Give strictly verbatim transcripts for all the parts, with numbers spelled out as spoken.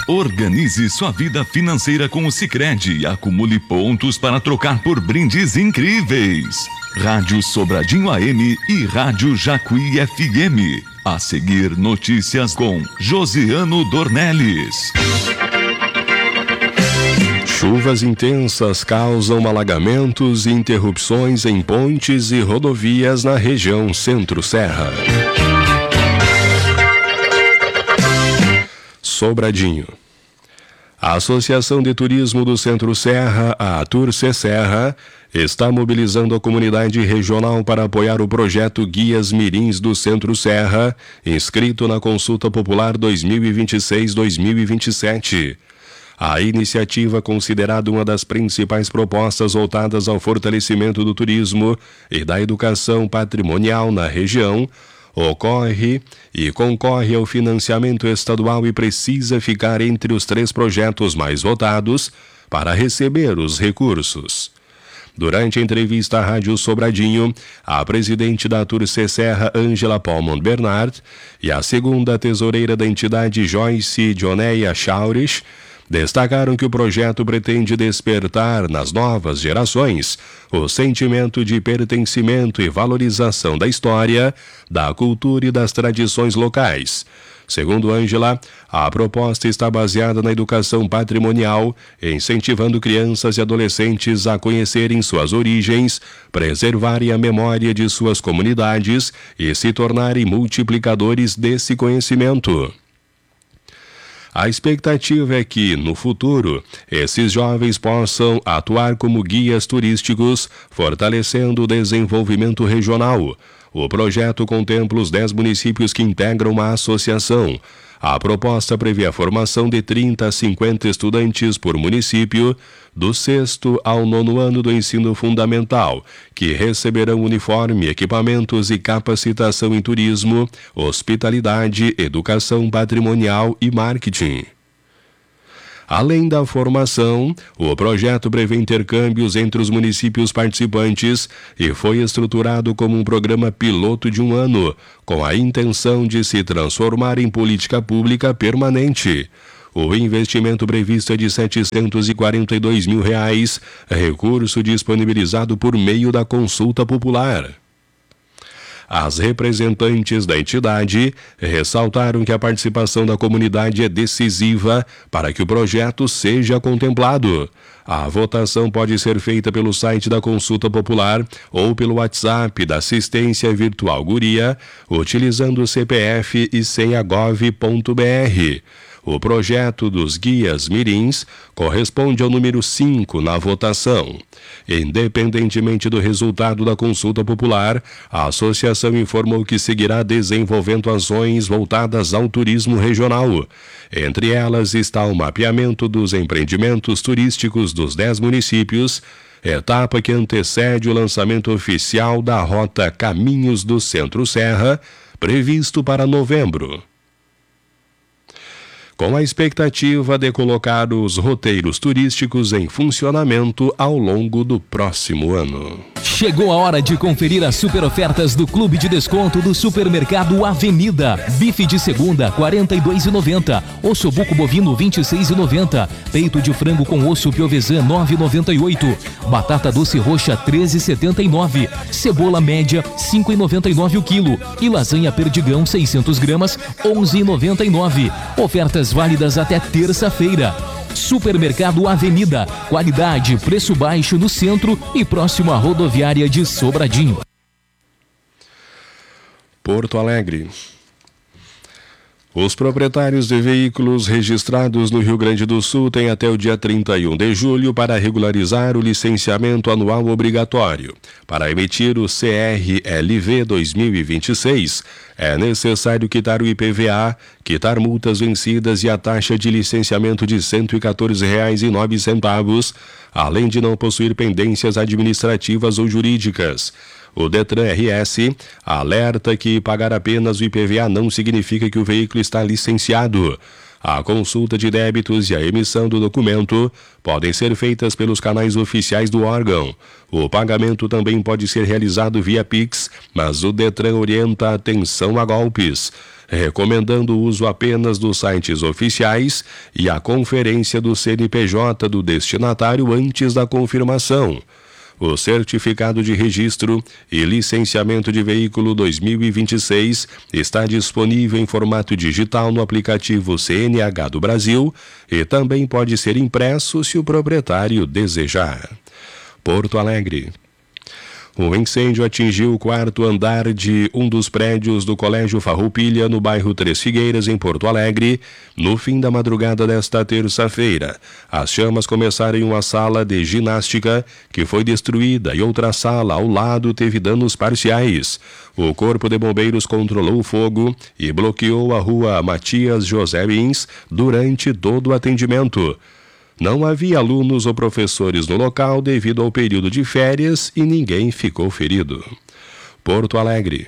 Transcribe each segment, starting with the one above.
Organize sua vida financeira com o Sicredi e acumule pontos para trocar por brindes incríveis. Rádio Sobradinho A M e Rádio Jacuí F M. A seguir, notícias com Josiano Dornelles. Chuvas intensas causam alagamentos e interrupções em pontes e rodovias na região Centro-Serra. Sobradinho. A Associação de Turismo do Centro-Serra, a Turce-Serra, está mobilizando a comunidade regional para apoiar o projeto Guias Mirins do Centro-Serra, inscrito na Consulta Popular dois mil e vinte e seis a dois mil e vinte e sete. A iniciativa, considerada uma das principais propostas voltadas ao fortalecimento do turismo e da educação patrimonial na região, ocorre e concorre ao financiamento estadual e precisa ficar entre os três projetos mais votados para receber os recursos. Durante a entrevista à Rádio Sobradinho, a presidente da Turce-Serra, Ângela Palmon Bernard, e a segunda tesoureira da entidade, Joyce Dioneia Chaurich, destacaram que o projeto pretende despertar nas novas gerações o sentimento de pertencimento e valorização da história, da cultura e das tradições locais. Segundo Ângela, a proposta está baseada na educação patrimonial, incentivando crianças e adolescentes a conhecerem suas origens, preservarem a memória de suas comunidades e se tornarem multiplicadores desse conhecimento. A expectativa é que, no futuro, esses jovens possam atuar como guias turísticos, fortalecendo o desenvolvimento regional. O projeto contempla os dez municípios que integram a associação. A proposta prevê a formação de trinta a cinquenta estudantes por município, do sexto ao nono ano do ensino fundamental, que receberão uniforme, equipamentos e capacitação em turismo, hospitalidade, educação patrimonial e marketing. Além da formação, o projeto prevê intercâmbios entre os municípios participantes e foi estruturado como um programa piloto de um ano, com a intenção de se transformar em política pública permanente. O investimento previsto é de setecentos e quarenta e dois mil reais, recurso disponibilizado por meio da consulta popular. As representantes da entidade ressaltaram que a participação da comunidade é decisiva para que o projeto seja contemplado. A votação pode ser feita pelo site da Consulta Popular ou pelo WhatsApp da Assistência Virtual Guria, utilizando o C P F e senha gov ponto br. O projeto dos Guias Mirins corresponde ao número cinco na votação. Independentemente do resultado da consulta popular, a associação informou que seguirá desenvolvendo ações voltadas ao turismo regional. Entre elas está o mapeamento dos empreendimentos turísticos dos dez municípios, etapa que antecede o lançamento oficial da Rota Caminhos do Centro-Serra, previsto para novembro, com a expectativa de colocar os roteiros turísticos em funcionamento ao longo do próximo ano. Chegou a hora de conferir as super ofertas do Clube de Desconto do Supermercado Avenida. Bife de segunda, quarenta e dois reais e noventa centavos. Ossobuco bovino, vinte e seis reais e noventa centavos. Peito de frango com osso piovesan, nove reais e noventa e oito centavos. Batata doce roxa, treze reais e setenta e nove centavos. Cebola média, cinco reais e noventa e nove centavos o quilo. E lasanha perdigão, seiscentas gramas, onze reais e noventa e nove centavos. Ofertas válidas até terça-feira. Supermercado Avenida, qualidade, preço baixo no centro e próximo à rodoviária de Sobradinho. Porto Alegre. Os proprietários de veículos registrados no Rio Grande do Sul têm até o dia trinta e um de julho para regularizar o licenciamento anual obrigatório. Para emitir o C R L V dois mil e vinte e seis, é necessário quitar o I P V A, quitar multas vencidas e a taxa de licenciamento de cento e quatorze reais e nove centavos, além de não possuir pendências administrativas ou jurídicas. O Detran R S alerta que pagar apenas o I P V A não significa que o veículo está licenciado. A consulta de débitos e a emissão do documento podem ser feitas pelos canais oficiais do órgão. O pagamento também pode ser realizado via Pix, mas o Detran orienta a atenção a golpes. recomendando o uso apenas dos sites oficiais e a conferência do C N P J do destinatário antes da confirmação. O certificado de registro e licenciamento de veículo dois mil e vinte e seis está disponível em formato digital no aplicativo C N H do Brasil e também pode ser impresso se o proprietário desejar. Porto Alegre. O incêndio atingiu o quarto andar de um dos prédios do Colégio Farroupilha, no bairro Três Figueiras, em Porto Alegre, no fim da madrugada desta terça-feira. As chamas começaram em uma sala de ginástica, que foi destruída, e outra sala ao lado teve danos parciais. O Corpo de Bombeiros controlou o fogo e bloqueou a rua Matias José Lins durante todo o atendimento. Não havia alunos ou professores no local devido ao período de férias e ninguém ficou ferido. Porto Alegre.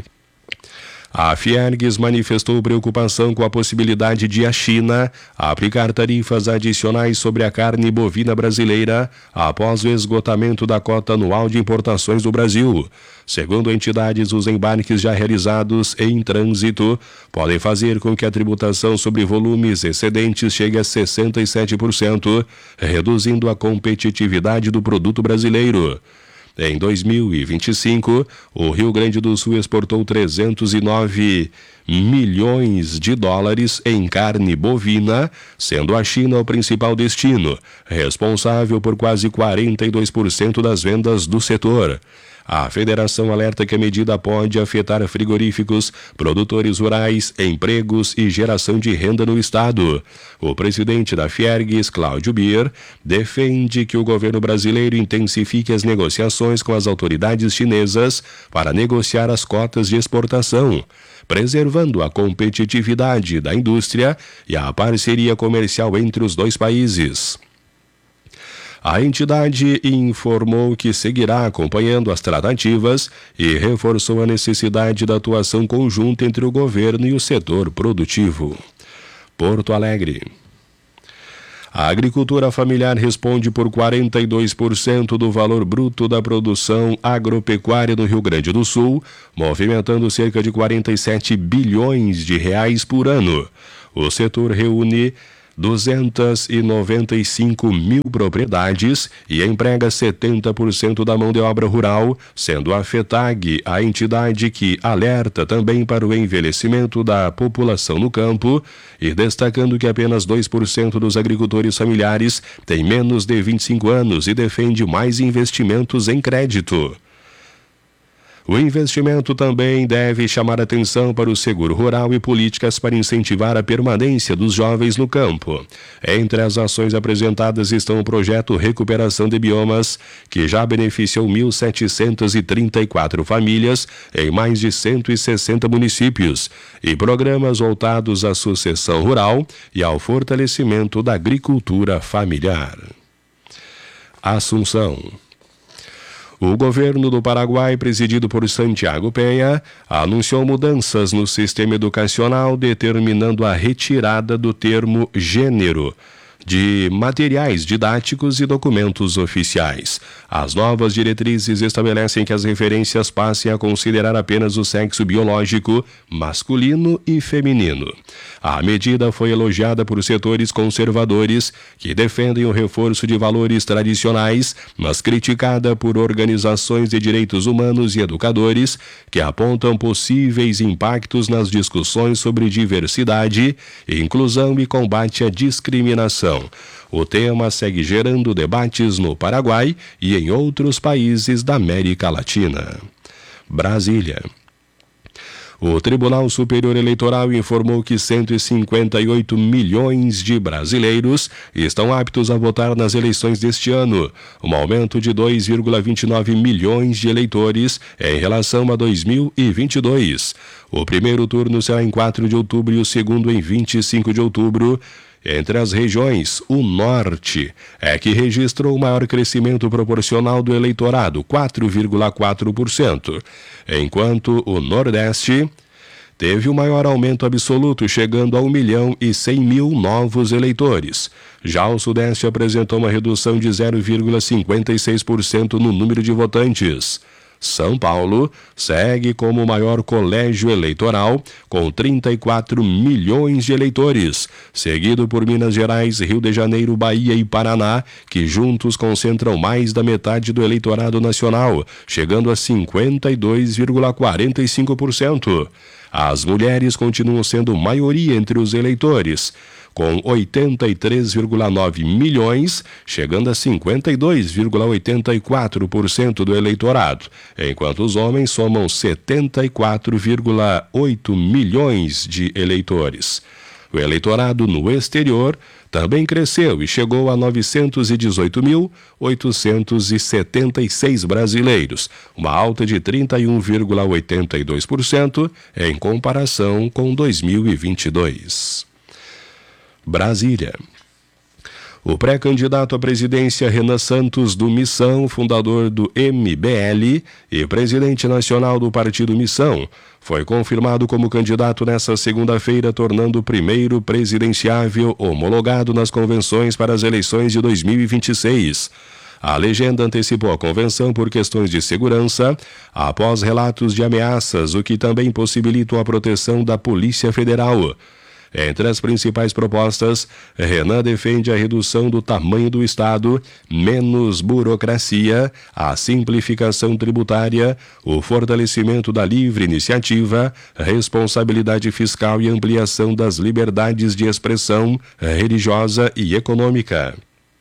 A Fiergues manifestou preocupação com a possibilidade de a China aplicar tarifas adicionais sobre a carne bovina brasileira após o esgotamento da cota anual de importações do Brasil. Segundo entidades, os embarques já realizados em trânsito podem fazer com que a tributação sobre volumes excedentes chegue a sessenta e sete por cento, reduzindo a competitividade do produto brasileiro. Em dois mil e vinte e cinco, o Rio Grande do Sul exportou trezentos e nove milhões de dólares em carne bovina, sendo a China o principal destino, responsável por quase quarenta e dois por cento das vendas do setor. A federação alerta que a medida pode afetar frigoríficos, produtores rurais, empregos e geração de renda no estado. O presidente da Fiergues, Cláudio Bier, defende que o governo brasileiro intensifique as negociações com as autoridades chinesas para negociar as cotas de exportação, preservando a competitividade da indústria e a parceria comercial entre os dois países. A entidade informou que seguirá acompanhando as tratativas e reforçou a necessidade da atuação conjunta entre o governo e o setor produtivo. Porto Alegre. A agricultura familiar responde por quarenta e dois por cento do valor bruto da produção agropecuária no Rio Grande do Sul, movimentando cerca de quarenta e sete bilhões de reais por ano. O setor reúne duzentas e noventa e cinco mil propriedades e emprega setenta por cento da mão de obra rural, sendo a FETAG a entidade que alerta também para o envelhecimento da população no campo e destacando que apenas dois por cento dos agricultores familiares têm menos de vinte e cinco anos e defende mais investimentos em crédito. O investimento também deve chamar atenção para o seguro rural e políticas para incentivar a permanência dos jovens no campo. Entre as ações apresentadas estão o projeto Recuperação de Biomas, que já beneficiou mil setecentas e trinta e quatro famílias em mais de cento e sessenta municípios, e programas voltados à sucessão rural e ao fortalecimento da agricultura familiar. Assunção. O governo do Paraguai, presidido por Santiago Penha, anunciou mudanças no sistema educacional, determinando a retirada do termo gênero de materiais didáticos e documentos oficiais. As novas diretrizes estabelecem que as referências passem a considerar apenas o sexo biológico, masculino e feminino. A medida foi elogiada por setores conservadores que defendem o reforço de valores tradicionais, mas criticada por organizações de direitos humanos e educadores que apontam possíveis impactos nas discussões sobre diversidade, inclusão e combate à discriminação. O tema segue gerando debates no Paraguai e em outros países da América Latina. Brasília. O Tribunal Superior Eleitoral informou que cento e cinquenta e oito milhões de brasileiros estão aptos a votar nas eleições deste ano, um aumento de dois vírgula vinte e nove milhões de eleitores em relação a dois mil e vinte e dois. O primeiro turno será em quatro de outubro e o segundo em vinte e cinco de outubro. Entre as regiões, o Norte é que registrou o maior crescimento proporcional do eleitorado, quatro vírgula quatro por cento, enquanto o Nordeste teve o maior aumento absoluto, chegando a um milhão e cem mil novos eleitores. Já o Sudeste apresentou uma redução de zero vírgula cinquenta e seis por cento no número de votantes. São Paulo segue como o maior colégio eleitoral, com trinta e quatro milhões de eleitores, seguido por Minas Gerais, Rio de Janeiro, Bahia e Paraná, que juntos concentram mais da metade do eleitorado nacional, chegando a cinquenta e dois vírgula quarenta e cinco por cento. As mulheres continuam sendo maioria entre os eleitores, com oitenta e três vírgula nove milhões, chegando a cinquenta e dois vírgula oitenta e quatro por cento do eleitorado, enquanto os homens somam setenta e quatro vírgula oito milhões de eleitores. O eleitorado no exterior também cresceu e chegou a novecentos e dezoito mil, oitocentos e setenta e seis brasileiros, uma alta de trinta e um vírgula oitenta e dois por cento em comparação com dois mil e vinte e dois. Brasília. O pré-candidato à presidência Renan Santos do Missão, fundador do M B L e presidente nacional do Partido Missão, foi confirmado como candidato nesta segunda-feira, tornando o primeiro presidenciável homologado nas convenções para as eleições de dois mil e vinte e seis. A legenda antecipou a convenção por questões de segurança, após relatos de ameaças, o que também possibilitou a proteção da Polícia Federal. Entre as principais propostas, Renan defende a redução do tamanho do Estado, menos burocracia, a simplificação tributária, o fortalecimento da livre iniciativa, responsabilidade fiscal e ampliação das liberdades de expressão religiosa e econômica.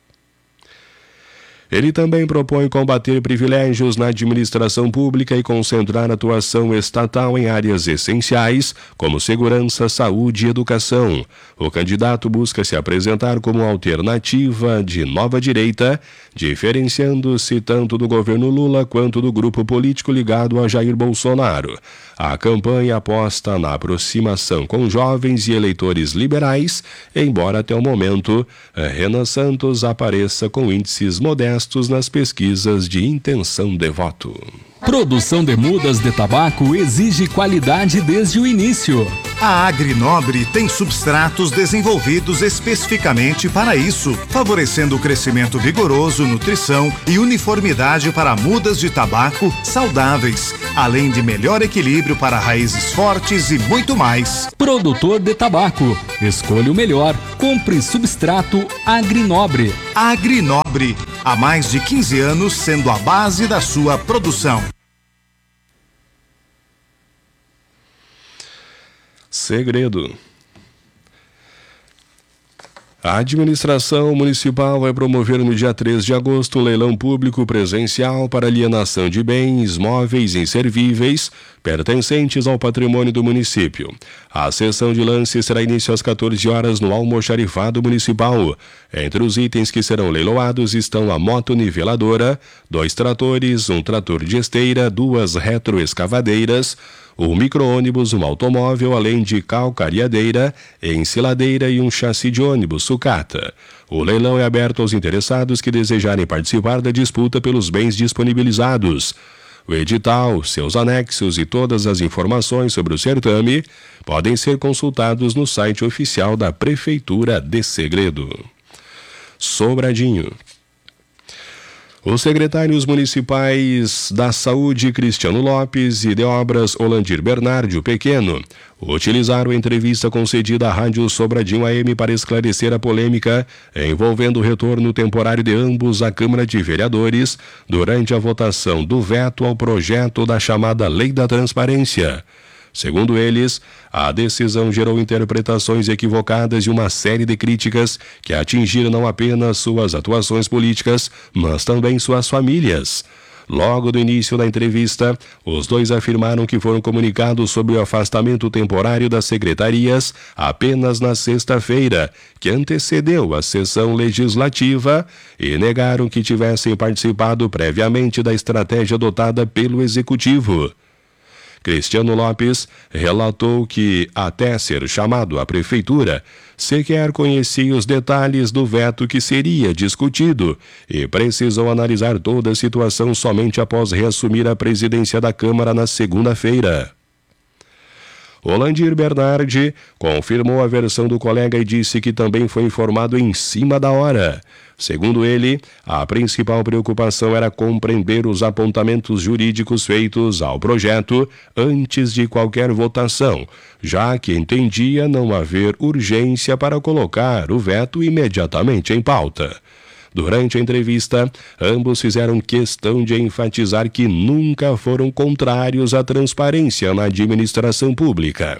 Ele também propõe combater privilégios na administração pública e concentrar a atuação estatal em áreas essenciais, como segurança, saúde e educação. O candidato busca se apresentar como alternativa de nova direita, diferenciando-se tanto do governo Lula quanto do grupo político ligado a Jair Bolsonaro. A campanha aposta na aproximação com jovens e eleitores liberais, embora até o momento Renan Santos apareça com índices modestos nas pesquisas de intenção de voto. Produção de mudas de tabaco exige qualidade desde o início. A Agrinobre tem substratos desenvolvidos especificamente para isso, favorecendo o crescimento vigoroso, nutrição e uniformidade para mudas de tabaco saudáveis, além de melhor equilíbrio para raízes fortes e muito mais. Produtor de tabaco, escolha o melhor. Compre substrato Agrinobre. Agrinobre, há mais de quinze anos sendo a base da sua produção. Segredo. A administração municipal vai promover no dia três de agosto um leilão público presencial para alienação de bens móveis inservíveis pertencentes ao patrimônio do município. A sessão de lance será início às quatorze horas no almoxarifado municipal. Entre os itens que serão leiloados estão a motoniveladora, dois tratores, um trator de esteira, duas retroescavadeiras, um micro-ônibus, um automóvel, além de calcariadeira, ensiladeira e um chassi de ônibus sucata. O leilão é aberto aos interessados que desejarem participar da disputa pelos bens disponibilizados. O edital, seus anexos e todas as informações sobre o certame podem ser consultados no site oficial da Prefeitura de Segredo. Sobradinho. Os secretários municipais da Saúde, Cristiano Lopes, e de Obras, Olandir Bernardio Pequeno, utilizaram a entrevista concedida à Rádio Sobradinho A M para esclarecer a polêmica envolvendo o retorno temporário de ambos à Câmara de Vereadores durante a votação do veto ao projeto da chamada Lei da Transparência. Segundo eles, a decisão gerou interpretações equivocadas e uma série de críticas que atingiram não apenas suas atuações políticas, mas também suas famílias. Logo do início da entrevista, os dois afirmaram que foram comunicados sobre o afastamento temporário das secretarias apenas na sexta-feira, que antecedeu a sessão legislativa, e negaram que tivessem participado previamente da estratégia adotada pelo Executivo. Cristiano Lopes relatou que, até ser chamado à prefeitura, sequer conhecia os detalhes do veto que seria discutido e precisou analisar toda a situação somente após reassumir a presidência da Câmara na segunda-feira. Olandir Bernardi confirmou a versão do colega e disse que também foi informado em cima da hora. Segundo ele, a principal preocupação era compreender os apontamentos jurídicos feitos ao projeto antes de qualquer votação, já que entendia não haver urgência para colocar o veto imediatamente em pauta. Durante a entrevista, ambos fizeram questão de enfatizar que nunca foram contrários à transparência na administração pública.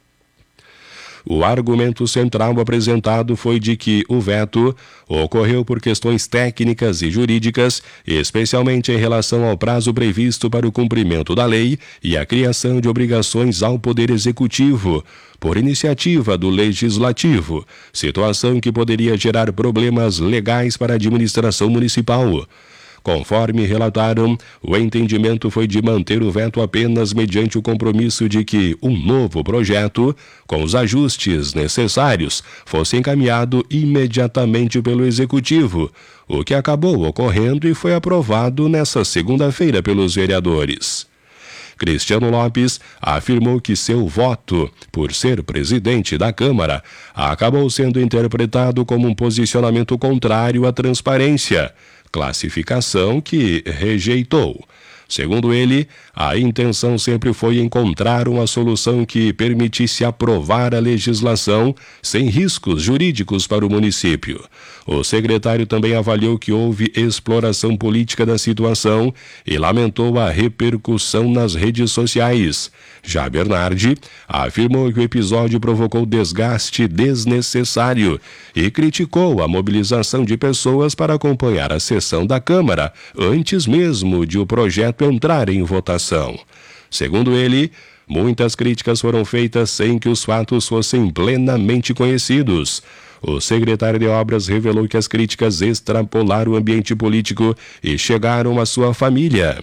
O argumento central apresentado foi de que o veto ocorreu por questões técnicas e jurídicas, especialmente em relação ao prazo previsto para o cumprimento da lei e a criação de obrigações ao Poder Executivo, por iniciativa do Legislativo, situação que poderia gerar problemas legais para a administração municipal. Conforme relataram, o entendimento foi de manter o veto apenas mediante o compromisso de que um novo projeto, com os ajustes necessários, fosse encaminhado imediatamente pelo Executivo, o que acabou ocorrendo e foi aprovado nesta segunda-feira pelos vereadores. Cristiano Lopes afirmou que seu voto, por ser presidente da Câmara, acabou sendo interpretado como um posicionamento contrário à transparência, classificação que rejeitou. Segundo ele, a intenção sempre foi encontrar uma solução que permitisse aprovar a legislação sem riscos jurídicos para o município. O secretário também avaliou que houve exploração política da situação e lamentou a repercussão nas redes sociais. Já Bernardi afirmou que o episódio provocou desgaste desnecessário e criticou a mobilização de pessoas para acompanhar a sessão da Câmara antes mesmo de o projeto entrar em votação. Segundo ele, muitas críticas foram feitas sem que os fatos fossem plenamente conhecidos. O secretário de Obras revelou que as críticas extrapolaram o ambiente político e chegaram à sua família.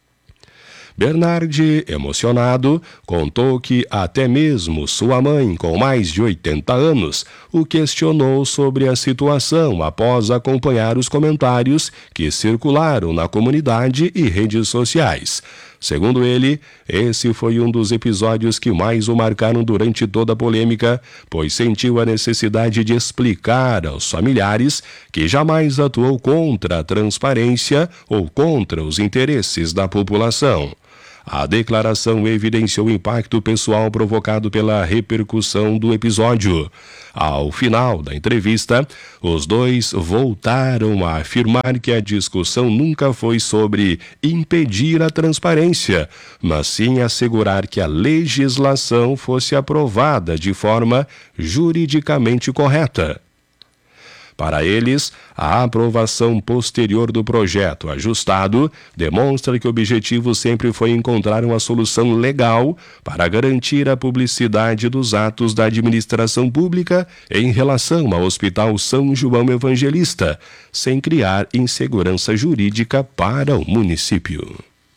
Bernardi, emocionado, contou que até mesmo sua mãe, com mais de oitenta anos, o questionou sobre a situação após acompanhar os comentários que circularam na comunidade e redes sociais. Segundo ele, esse foi um dos episódios que mais o marcaram durante toda a polêmica, pois sentiu a necessidade de explicar aos familiares que jamais atuou contra a transparência ou contra os interesses da população. A declaração evidenciou o impacto pessoal provocado pela repercussão do episódio. Ao final da entrevista, os dois voltaram a afirmar que a discussão nunca foi sobre impedir a transparência, mas sim assegurar que a legislação fosse aprovada de forma juridicamente correta. Para eles, a aprovação posterior do projeto ajustado demonstra que o objetivo sempre foi encontrar uma solução legal para garantir a publicidade dos atos da administração pública em relação ao Hospital São João Evangelista, sem criar insegurança jurídica para o município.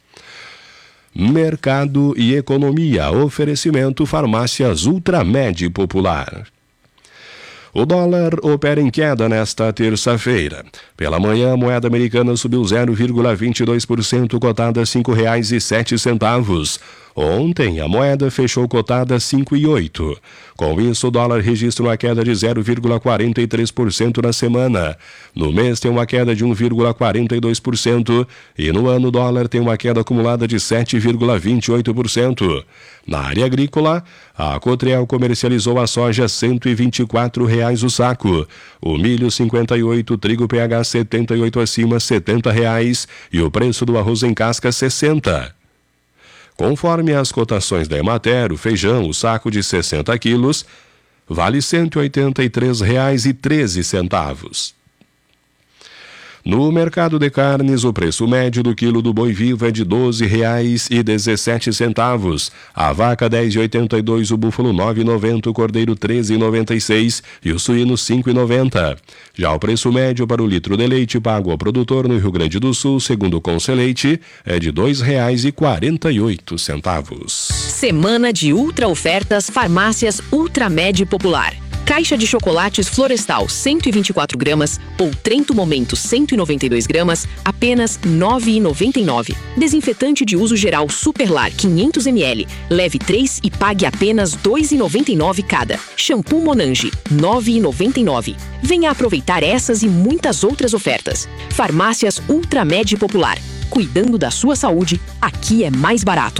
Mercado e economia. Oferecimento Farmácias Ultramed Popular. O dólar opera em queda nesta terça-feira. Pela manhã, a moeda americana subiu zero vírgula vinte e dois por cento, cotada a cinco reais e sete centavos. Ontem, a moeda fechou cotada a cinco reais e oito centavos. Com isso, o dólar registra uma queda de zero vírgula quarenta e três por cento na semana. No mês, tem uma queda de um vírgula quarenta e dois por cento e no ano, o dólar tem uma queda acumulada de sete vírgula vinte e oito por cento. Na área agrícola, a Cotreal comercializou a soja a cento e vinte e quatro reais o saco, o milho cinquenta e oito, trigo P H setenta e oito acima setenta reais e o preço do arroz em casca sessenta. Conforme as cotações da Emater, o feijão, o saco de sessenta quilos, vale cento e oitenta e três reais e treze centavos. No mercado de carnes, o preço médio do quilo do boi vivo é de doze reais e dezessete centavos. A vaca dez reais e oitenta e dois centavos, o búfalo nove reais e noventa centavos, o cordeiro treze reais e noventa e seis centavos e o suíno cinco reais e noventa centavos. Já o preço médio para o litro de leite pago ao produtor no Rio Grande do Sul, segundo o Conceleite, é de dois reais e quarenta e oito centavos. Semana de ultra ofertas Farmácias Ultramed Popular. Caixa de chocolates Florestal cento e vinte e quatro gramas ou Trento Momento cento e noventa e dois gramas, apenas nove reais e noventa e nove centavos. Desinfetante de uso geral Superlar quinhentos mililitros, leve três e pague apenas dois reais e noventa e nove centavos cada. Shampoo Monange, nove reais e noventa e nove centavos. Venha aproveitar essas e muitas outras ofertas. Farmácias Ultramed Popular. Cuidando da sua saúde, aqui é mais barato.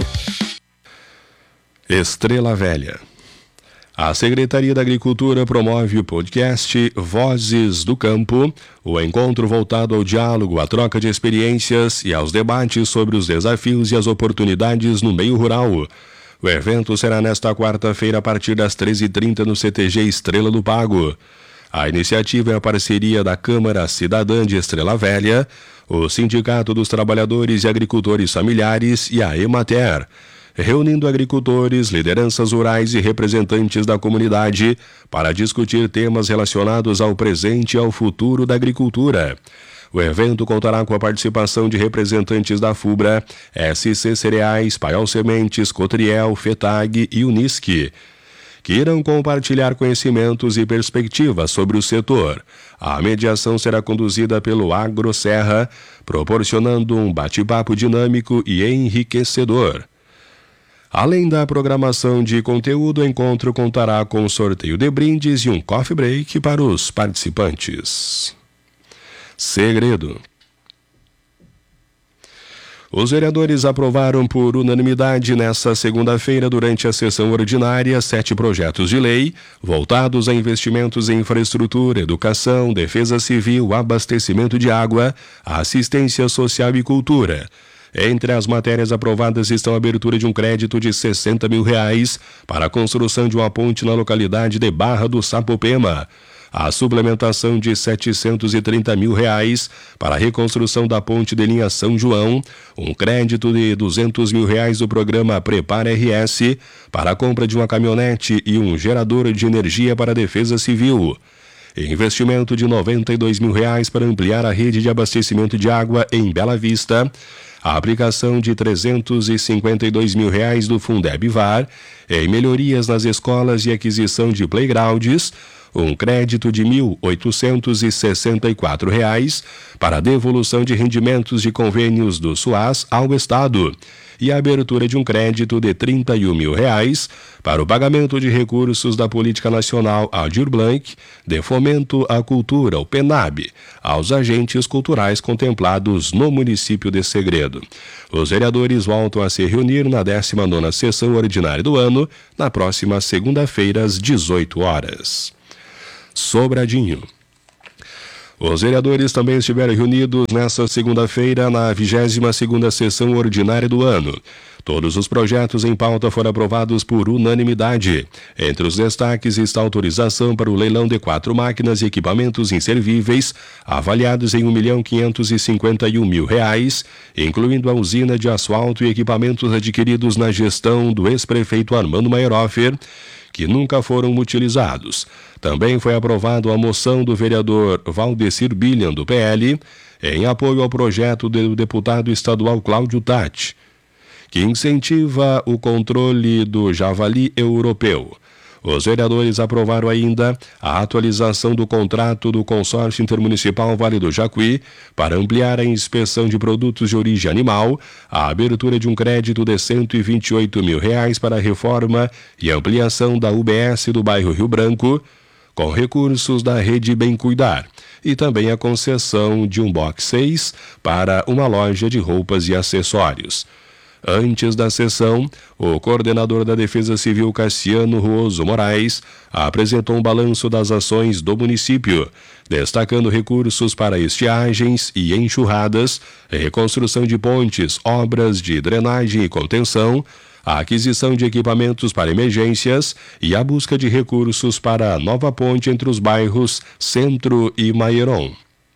Estrela Velha. A Secretaria da Agricultura promove o podcast Vozes do Campo, o encontro voltado ao diálogo, à troca de experiências e aos debates sobre os desafios e as oportunidades no meio rural. O evento será nesta quarta-feira a partir das treze e trinta no C T G Estrela do Pago. A iniciativa é a parceria da Câmara Cidadã de Estrela Velha, o Sindicato dos Trabalhadores e Agricultores Familiares e a Emater, reunindo agricultores, lideranças rurais e representantes da comunidade para discutir temas relacionados ao presente e ao futuro da agricultura. O evento contará com a participação de representantes da FUBRA, S C Cereais, Paiol Sementes, Cotriel, FETAG e Unisc, que irão compartilhar conhecimentos e perspectivas sobre o setor. A mediação será conduzida pelo AgroSerra, proporcionando um bate-papo dinâmico e enriquecedor. Além da programação de conteúdo, o encontro contará com um sorteio de brindes e um coffee break para os participantes. Segredo. Os vereadores aprovaram por unanimidade nesta segunda-feira, durante a sessão ordinária, sete projetos de lei voltados a investimentos em infraestrutura, educação, defesa civil, abastecimento de água, assistência social e cultura. Entre as matérias aprovadas estão a abertura de um crédito de sessenta mil reais para a construção de uma ponte na localidade de Barra do Sapopema, a suplementação de setecentos e trinta mil reais para a reconstrução da ponte de linha São João, um crédito de duzentos mil reais do programa Prepara R S para a compra de uma caminhonete e um gerador de energia para a defesa civil. Investimento de noventa e dois mil reais para ampliar a rede de abastecimento de água em Bela Vista, a aplicação de trezentos e cinquenta e dois mil reais do Fundeb V A R em melhorias nas escolas e aquisição de playgrounds, um crédito de mil oitocentos e sessenta e quatro reais para a devolução de rendimentos de convênios do SUAS ao Estado e a abertura de um crédito de trinta e um mil reais para o pagamento de recursos da Política Nacional Aldir Blanc de Fomento à Cultura, o PENAB, aos agentes culturais contemplados no município de Segredo. Os vereadores voltam a se reunir na décima nona sessão ordinária do ano, na próxima segunda-feira, às dezoito horas. Sobradinho. Os vereadores também estiveram reunidos nesta segunda-feira na vigésima segunda sessão ordinária do ano. Todos os projetos em pauta foram aprovados por unanimidade. Entre os destaques está a autorização para o leilão de quatro máquinas e equipamentos inservíveis, avaliados em um milhão quinhentos e cinquenta e um mil reais, incluindo a usina de asfalto e equipamentos adquiridos na gestão do ex-prefeito Armando Maierhofer, que nunca foram utilizados. Também foi aprovada a moção do vereador Valdecir Billian, do P L, em apoio ao projeto do deputado estadual Cláudio Tatti, que incentiva o controle do javali europeu. Os vereadores aprovaram ainda a atualização do contrato do Consórcio Intermunicipal Vale do Jacuí para ampliar a inspeção de produtos de origem animal, a abertura de um crédito de cento e vinte e oito mil reais para a reforma e ampliação da U B S do bairro Rio Branco, com recursos da Rede Bem Cuidar, e também a concessão de um box seis para uma loja de roupas e acessórios. Antes da sessão, o coordenador da Defesa Civil, Cassiano Ruoso Moraes, apresentou um balanço das ações do município, destacando recursos para estiagens e enxurradas, reconstrução de pontes, obras de drenagem e contenção, a aquisição de equipamentos para emergências e a busca de recursos para a nova ponte entre os bairros Centro e Maieron.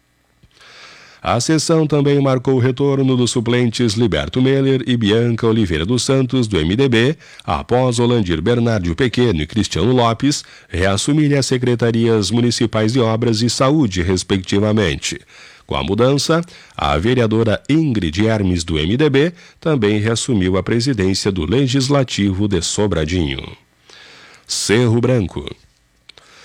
A sessão também marcou o retorno dos suplentes Liberto Meller e Bianca Oliveira dos Santos, do M D B, após Olandir Bernardio Pequeno e Cristiano Lopes reassumirem as secretarias municipais de obras e saúde, respectivamente. Com a mudança, a vereadora Ingrid Hermes, do M D B, também reassumiu a presidência do Legislativo de Sobradinho. Cerro Branco.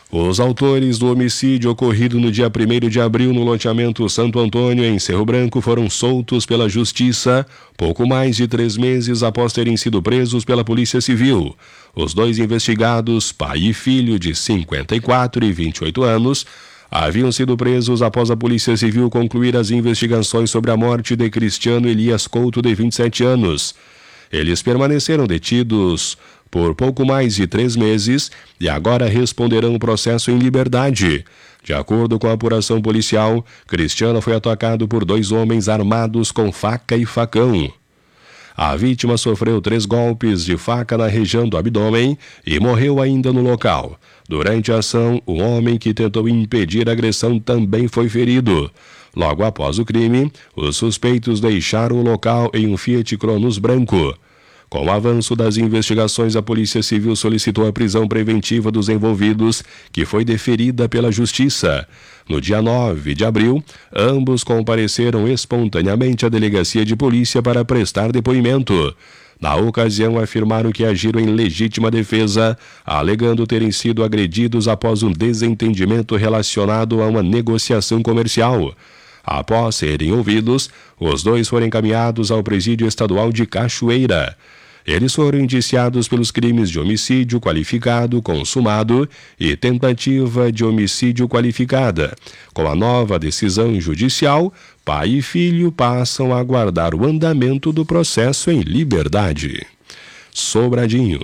Os autores do homicídio ocorrido no dia primeiro de abril no loteamento Santo Antônio, em Cerro Branco, foram soltos pela Justiça pouco mais de três meses após terem sido presos pela Polícia Civil. Os dois investigados, pai e filho de cinquenta e quatro e vinte e oito anos, haviam sido presos após a Polícia Civil concluir as investigações sobre a morte de Cristiano Elias Couto, de vinte e sete anos. Eles permaneceram detidos por pouco mais de três meses e agora responderão o processo em liberdade. De acordo com a apuração policial, Cristiano foi atacado por dois homens armados com faca e facão. A vítima sofreu três golpes de faca na região do abdômen e morreu ainda no local. Durante a ação, o homem que tentou impedir a agressão também foi ferido. Logo após o crime, os suspeitos deixaram o local em um Fiat Cronos branco. Com o avanço das investigações, a Polícia Civil solicitou a prisão preventiva dos envolvidos, que foi deferida pela Justiça. No dia nove de abril, ambos compareceram espontaneamente à delegacia de polícia para prestar depoimento. Na ocasião, afirmaram que agiram em legítima defesa, alegando terem sido agredidos após um desentendimento relacionado a uma negociação comercial. Após serem ouvidos, os dois foram encaminhados ao Presídio Estadual de Cachoeira. Eles foram indiciados pelos crimes de homicídio qualificado consumado e tentativa de homicídio qualificada. Com a nova decisão judicial, pai e filho passam a aguardar o andamento do processo em liberdade. Sobradinho.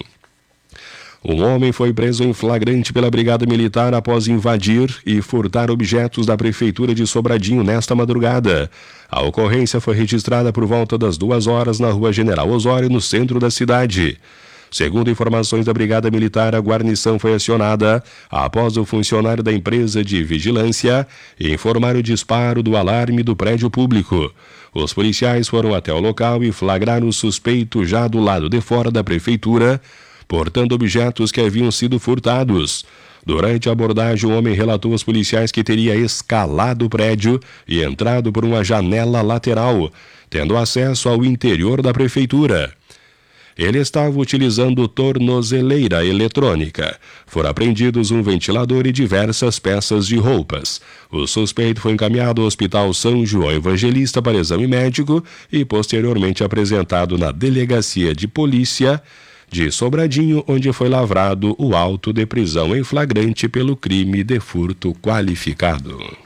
Um homem foi preso em flagrante pela Brigada Militar após invadir e furtar objetos da Prefeitura de Sobradinho nesta madrugada. A ocorrência foi registrada por volta das duas horas na Rua General Osório, no centro da cidade. Segundo informações da Brigada Militar, a guarnição foi acionada após o funcionário da empresa de vigilância informar o disparo do alarme do prédio público. Os policiais foram até o local e flagraram o suspeito já do lado de fora da Prefeitura, portando objetos que haviam sido furtados. Durante a abordagem, o homem relatou aos policiais que teria escalado o prédio e entrado por uma janela lateral, tendo acesso ao interior da prefeitura. Ele estava utilizando tornozeleira eletrônica. Foram apreendidos um ventilador e diversas peças de roupas. O suspeito foi encaminhado ao Hospital São João Evangelista para exame médico e posteriormente apresentado na Delegacia de Polícia de Sobradinho, onde foi lavrado o auto de prisão em flagrante pelo crime de furto qualificado.